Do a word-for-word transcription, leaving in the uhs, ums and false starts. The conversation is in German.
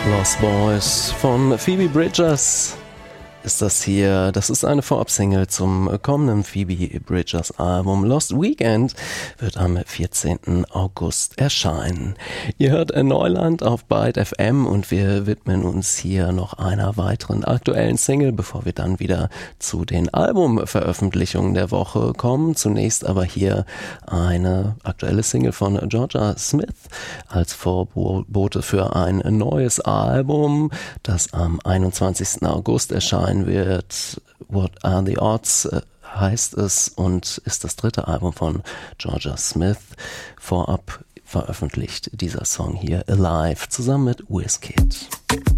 Lost Boys von Phoebe Bridgers ist das hier. Das ist eine Vorabsingle zum kommenden Phoebe Bridgers Album. Lost Weekend wird am vierzehnten August erscheinen. Ihr hört Neuland auf Byte F M und wir widmen uns hier noch einer weiteren aktuellen Single, bevor wir dann wieder zu den Albumveröffentlichungen der Woche kommen. Zunächst aber hier eine aktuelle Single von Jorja Smith als Vorbote für ein neues Album, das am einundzwanzigsten August erscheinen wird. What Are the Odds heißt es und ist das dritte Album von Jorja Smith. Vorab veröffentlicht dieser Song hier Alive zusammen mit Wizkid.